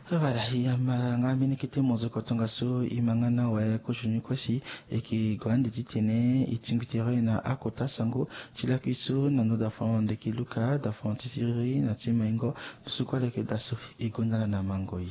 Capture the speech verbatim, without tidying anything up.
Voilà, yama ngamini kiti mozo kotonga so imangana wa koshuni kwasi eki grande titene itingitire na akota sango chila kisu na no da fond de kiluka da fond tisiri na timengo sukwa leke daso igondana na mangoi.